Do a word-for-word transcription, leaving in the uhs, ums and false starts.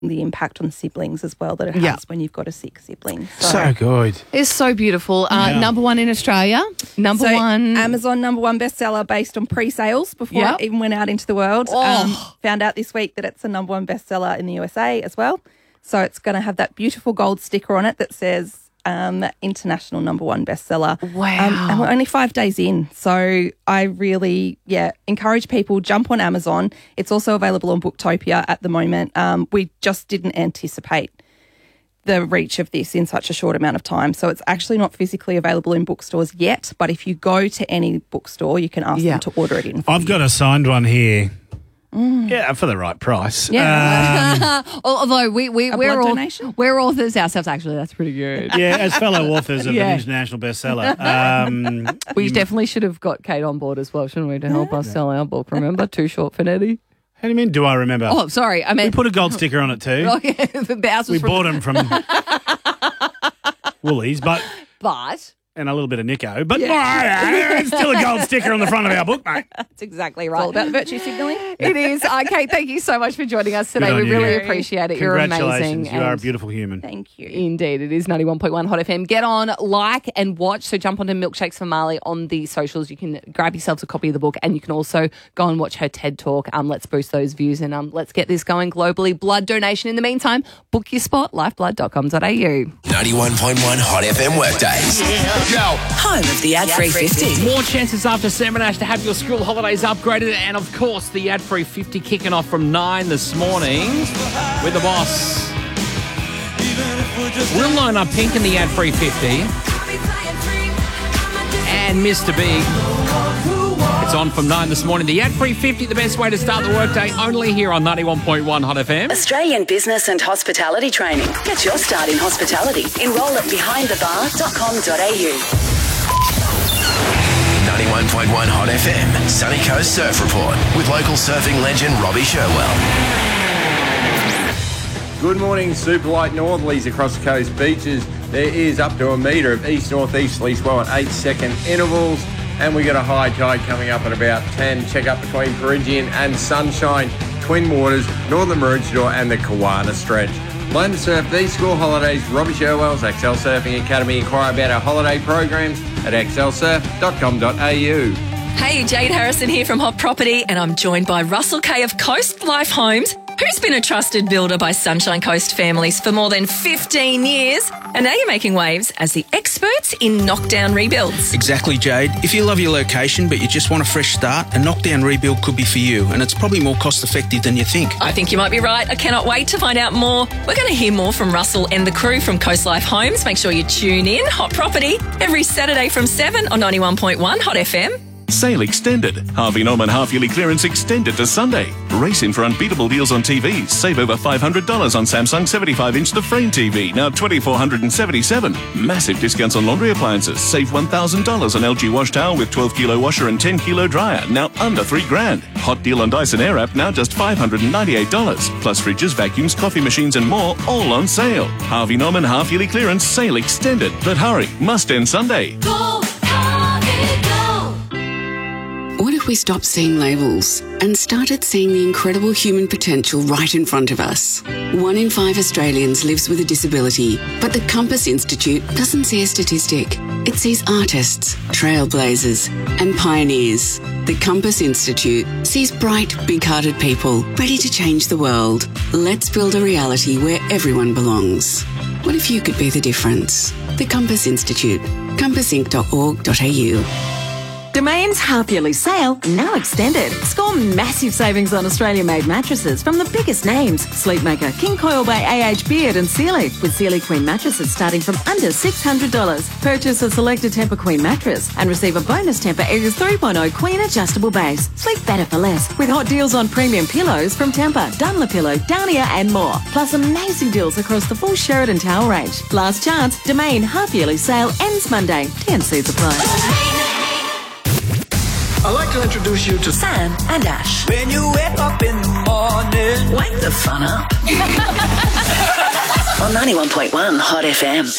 the impact on siblings as well that it has Yeah. when you've got a sick sibling. So good. It's so beautiful. Uh, Yeah. Number one in Australia. Number So one. Amazon number one bestseller based on pre-sales before Yep. it even went out into the world. Oh. Um, found out this week that it's a number one bestseller in the U S A as well. So it's going to have that beautiful gold sticker on it that says um, international number one bestseller. Wow. Um, and we're only five days in. So I really, yeah, encourage people, jump on Amazon. It's also available on Booktopia at the moment. Um, we just didn't anticipate the reach of this in such a short amount of time. So it's actually not physically available in bookstores yet, but if you go to any bookstore, you can ask Yeah. them to order it in for I've you. got a signed one here. Yeah, for the right price. Yeah. Um, Although we, we, A we're, blood all, donation? we're authors ourselves, actually. That's pretty good. yeah, as fellow authors of Yeah. an international bestseller. Um, We definitely should have got Kate on board as well, shouldn't we, to help us sell our book. Remember? Too short for Nettie. how do you mean, do I remember? Oh, sorry. I we mean, put a gold sticker on it too. okay, the house was we from- bought them from Woolies, but But and a little bit of Nico, but it's still a gold sticker on the front of our book, mate. that's exactly It's right. all about virtue signalling. It is. Uh, Kate, thank you so much for joining us today. Good on We you. really appreciate it. You're Congratulations, amazing. you are a and- beautiful human. Thank you. Indeed, it is ninety-one point one Hot F M. Get on, like and watch. So jump onto Milkshakes for Marley on the socials. You can grab yourselves a copy of the book and you can also go and watch her TED Talk. Um, let's boost those views and um, let's get this going globally. Blood donation in the meantime. Book your spot, lifeblood dot com dot a u. ninety-one point one Hot F M Workdays. Home of the ad-free fifty. More chances after Sam and Ash to have your school holidays upgraded, and of course the ad-free fifty kicking off from nine this morning with the boss. We'll line up Pink in the ad-free fifty and Mister Big. It's on from nine this morning. The ad-free fifty, the best way to start the workday, only here on ninety-one point one Hot F M. Australian business and hospitality training. Get your start in hospitality. Enrol at behind the bar dot com dot a u. ninety-one point one Hot F M, Sunny Coast Surf Report with local surfing legend Robbie Sherwell. Good morning, super light northerlies across the coast beaches. There is up to a metre of east-northeasterly swell at eight second intervals, and we got a high tide coming up at about ten. Check up between Peregian and Sunshine, Twin Waters, Northern Maroochydore and the Kawana stretch. Learn to surf these school holidays. Robbie Sherwell's Excel Surfing Academy. Inquire about our holiday programs at excel surf dot com dot a u. Hey, Jade Harrison here from Hot Property, and I'm joined by Russell Kay of Coast Life Homes, who's been a trusted builder by Sunshine Coast families for more than fifteen years. And now you're making waves as the experts in knockdown rebuilds. Exactly, Jade. If you love your location but you just want a fresh start, a knockdown rebuild could be for you, and it's probably more cost effective than you think. I think you might be right. I cannot wait to find out more. We're going to hear more from Russell and the crew from Coast Life Homes. Make sure you tune in. Hot Property every Saturday from seven on ninety-one point one Hot F M. Sale extended. Harvey Norman half-yearly clearance extended to Sunday. Race in for unbeatable deals on T Vs. Save over five hundred dollars on Samsung seventy-five inch The Frame T V, now two thousand four hundred seventy-seven dollars. Massive discounts on laundry appliances. Save one thousand dollars on L G wash towel with twelve kilo washer and ten kilo dryer, now under three grand. Hot deal on Dyson Airwrap, now just five hundred ninety-eight dollars. Plus fridges, vacuums, coffee machines and more, all on sale. Harvey Norman half-yearly clearance sale extended. But hurry, must end Sunday. What if we stopped seeing labels and started seeing the incredible human potential right in front of us? One in five Australians lives with a disability, but the Compass Institute doesn't see a statistic. It sees artists, trailblazers, and pioneers. The Compass Institute sees bright, big-hearted people ready to change the world. Let's build a reality where everyone belongs. What if you could be the difference? The Compass Institute. compass inc dot org dot a u. Domain's half-yearly sale now extended. Score massive savings on Australia-made mattresses from the biggest names: Sleepmaker, King Coil by A H Beard and Sealy, with Sealy Queen mattresses starting from under six hundred dollars. Purchase a selected Tempur Queen mattress and receive a bonus Tempur Aegis three point oh Queen adjustable base. Sleep better for less with hot deals on premium pillows from Tempur, Dunlopillow, Downia and more. Plus amazing deals across the full Sheridan towel range. Last chance, Domain half-yearly sale ends Monday. T N Cs apply. I'd like to introduce you to Sam and Ash. When you wake up in the morning, Wake the fun up. On ninety-one point one Hot F M.